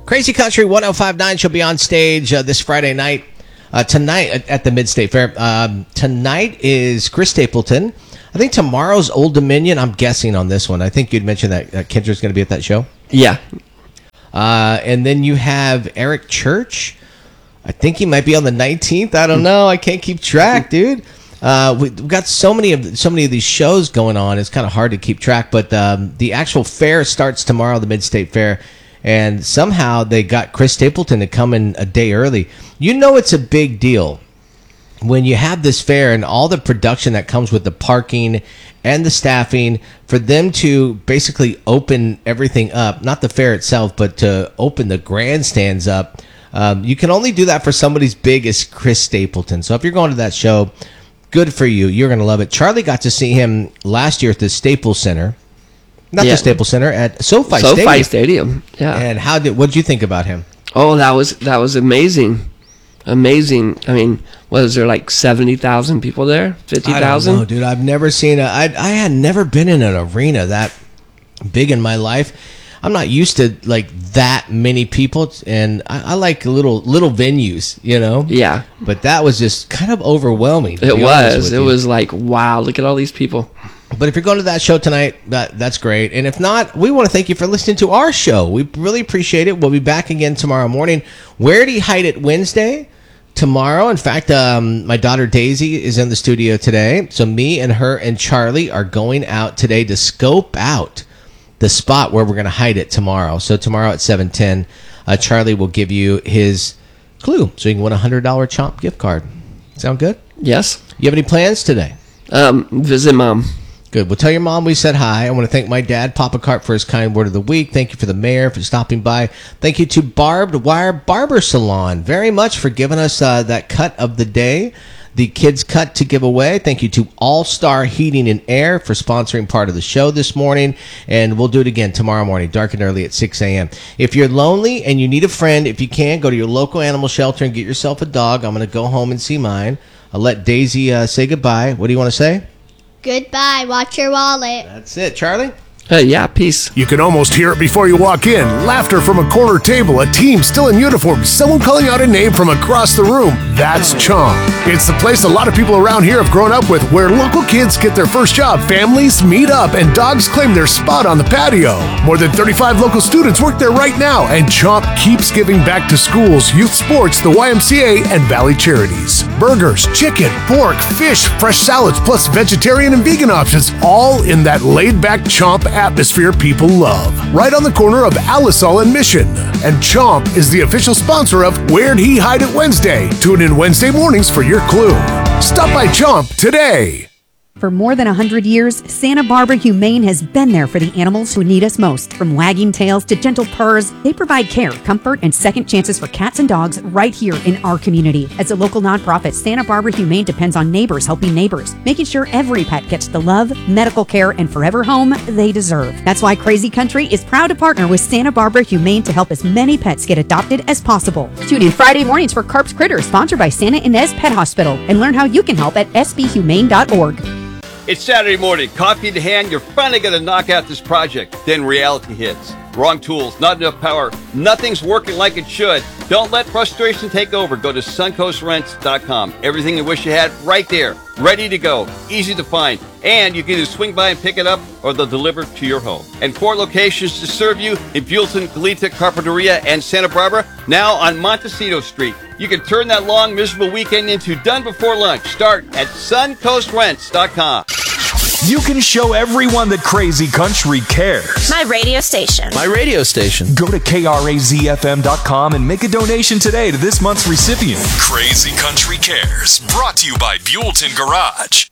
Crazy Country 105.9 she'll be on stage this Friday night. Tonight at the Mid-State Fair. Tonight is Chris Stapleton. I think tomorrow's Old Dominion. I'm guessing on this one. I think you'd mentioned that Kendra's going to be at that show. Yeah. And then you have Eric Church. I think he might be on the 19th. I don't know. I can't keep track, dude. We've got so many of these shows going on. It's kind of hard to keep track. But the actual fair starts tomorrow, the Mid-State Fair. And somehow they got Chris Stapleton to come in a day early. You know it's a big deal when you have this fair and all the production that comes with the parking and the staffing for them to basically open everything up, not the fair itself, but to open the grandstands up. You can only do that for somebody as big as Chris Stapleton. So if you're going to that show, good for you. You're going to love it. Charlie got to see him last year at the Staples Center. Not the Staples Center, at SoFi Stadium. Yeah. And what did you think about him? Oh, that was amazing. Amazing. I mean, was there like 70,000 people there? 50,000? I don't know, dude. I've never seen I had never been in an arena that big in my life. I'm not used to like that many people, and I like little venues, you know? Yeah. But that was just kind of overwhelming. It was. It was like, wow, look at all these people. But if you're going to that show tonight, that's great. And if not, we want to thank you for listening to our show. We really appreciate it. We'll be back again tomorrow morning. Where Did He Hide It Wednesday? Tomorrow. In fact, my daughter Daisy is in the studio today. So me and her and Charlie are going out today to scope out the spot where we're going to hide it tomorrow. So tomorrow at 7:10, Charlie will give you his clue. So you can win a $100 Chomp gift card. Sound good? Yes. You have any plans today? Visit Mom. Good. Well, tell your mom we said hi. I want to thank my dad, Papa Cart, for his kind word of the week. Thank you for the mayor for stopping by. Thank you to Barbed Wire Barber Salon very much for giving us that cut of the day, the kids' cut to give away. Thank you to All Star Heating and Air for sponsoring part of the show this morning. And we'll do it again tomorrow morning, dark and early at 6 a.m. If you're lonely and you need a friend, if you can, go to your local animal shelter and get yourself a dog. I'm going to go home and see mine. I'll let Daisy say goodbye. What do you want to say? Goodbye. Watch your wallet. That's it. Charlie? Yeah, peace. You can almost hear it before you walk in. Laughter from a corner table, a team still in uniform, someone calling out a name from across the room. That's Chomp. It's the place a lot of people around here have grown up with, where local kids get their first job, families meet up, and dogs claim their spot on the patio. More than 35 local students work there right now, and Chomp keeps giving back to schools, youth sports, the YMCA, and Valley Charities. Burgers, chicken, pork, fish, fresh salads, plus vegetarian and vegan options, all in that laid-back Chomp atmosphere people love. Right on the corner of Alisal and Mission. And Chomp is the official sponsor of Where'd He Hide It Wednesday. Tune in Wednesday mornings for your clue. Stop by Chomp today. For more than 100 years, Santa Barbara Humane has been there for the animals who need us most. From wagging tails to gentle purrs, they provide care, comfort, and second chances for cats and dogs right here in our community. As a local nonprofit, Santa Barbara Humane depends on neighbors helping neighbors, making sure every pet gets the love, medical care, and forever home they deserve. That's why Crazy Country is proud to partner with Santa Barbara Humane to help as many pets get adopted as possible. Tune in Friday mornings for Carp's Critters, sponsored by Santa Ynez Pet Hospital, and learn how you can help at sbhumane.org. It's Saturday morning, coffee in hand, you're finally going to knock out this project. Then reality hits. Wrong tools, not enough power, nothing's working like it should. Don't let frustration take over. Go to suncoastrents.com. Everything you wish you had right there, ready to go, easy to find. And you can either swing by and pick it up or they'll deliver to your home. And 4 locations to serve you in Buellton, Goleta, Carpinteria, and Santa Barbara, now on Montecito Street. You can turn that long, miserable weekend into done before lunch. Start at suncoastrents.com. You can show everyone that Crazy Country cares. My radio station. My radio station. Go to KRAZFM.com and make a donation today to this month's recipient. Crazy Country Cares. Brought to you by Buellton Garage.